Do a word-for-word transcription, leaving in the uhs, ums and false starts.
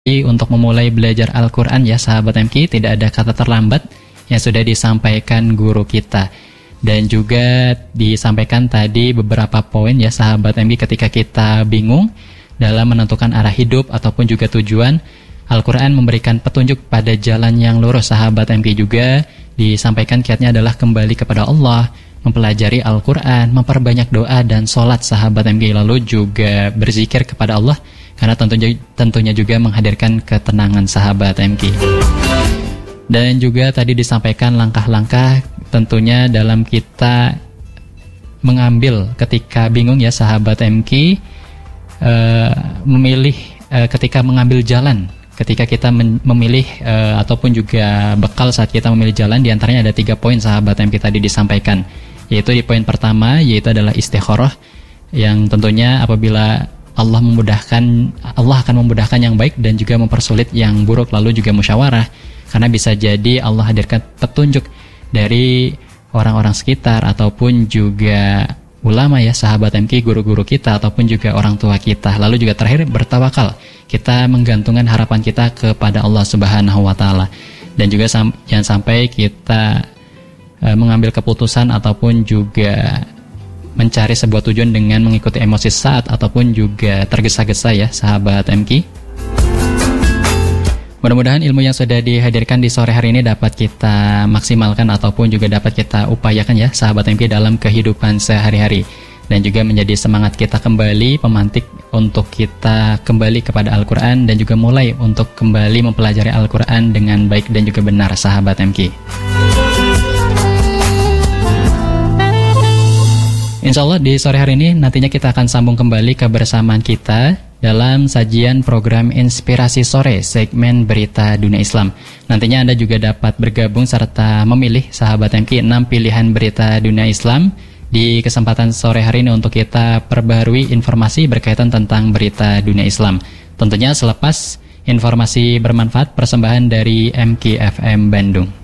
Untuk memulai belajar Al-Quran ya sahabat M K, tidak ada kata terlambat yang sudah disampaikan guru kita. Dan juga disampaikan tadi beberapa poin ya sahabat M K, ketika kita bingung dalam menentukan arah hidup ataupun juga tujuan, Al-Quran memberikan petunjuk pada jalan yang lurus. Sahabat M K juga disampaikan kiatnya adalah kembali kepada Allah, mempelajari Al-Quran, memperbanyak doa dan sholat sahabat M K, lalu juga berzikir kepada Allah, karena tentunya, tentunya juga menghadirkan ketenangan sahabat M K. Dan juga tadi disampaikan langkah-langkah tentunya dalam kita mengambil ketika bingung ya sahabat M K, uh, memilih uh, ketika mengambil jalan, ketika kita memilih uh, ataupun juga bekal saat kita memilih jalan. Diantaranya ada tiga poin sahabat M K tadi disampaikan, yaitu di poin pertama yaitu adalah istikharah, yang tentunya apabila Allah memudahkan, Allah akan memudahkan yang baik dan juga mempersulit yang buruk. Lalu juga musyawarah, karena bisa jadi Allah hadirkan petunjuk dari orang-orang sekitar ataupun juga ulama ya sahabat M K, guru-guru kita ataupun juga orang tua kita. Lalu juga terakhir bertawakal, kita menggantungkan harapan kita kepada Allah Subhanahu wa taala. Dan juga sam- jangan sampai kita uh, mengambil keputusan ataupun juga mencari sebuah tujuan dengan mengikuti emosi saat ataupun juga tergesa-gesa ya sahabat M K. Mudah-mudahan ilmu yang sudah dihadirkan di sore hari ini dapat kita maksimalkan ataupun juga dapat kita upayakan ya sahabat M K dalam kehidupan sehari-hari, dan juga menjadi semangat kita kembali, pemantik untuk kita kembali kepada Al-Quran dan juga mulai untuk kembali mempelajari Al-Quran dengan baik dan juga benar sahabat M K. Insya Allah di sore hari ini nantinya kita akan sambung kembali kebersamaan kita dalam sajian program Inspirasi Sore segmen Berita Dunia Islam. Nantinya Anda juga dapat bergabung serta memilih sahabat M K enam pilihan berita dunia Islam di kesempatan sore hari ini untuk kita perbaharui informasi berkaitan tentang berita dunia Islam. Tentunya selepas informasi bermanfaat persembahan dari M K F M Bandung.